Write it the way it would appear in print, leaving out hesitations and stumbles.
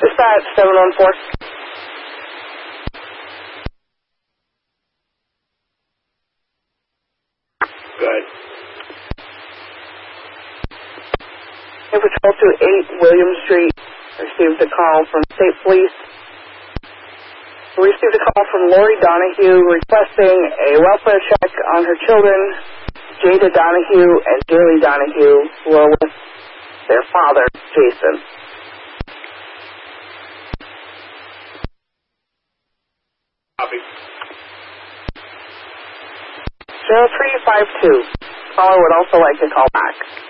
Dispatch 714. Good. Patrol to 8 William Street received a call from State Police. We received a call from Lori Donahue requesting a welfare check on her children, Jada Donahue and Jaylee Donahue, who are with their father, Jason. 0352. Caller would also like to call back.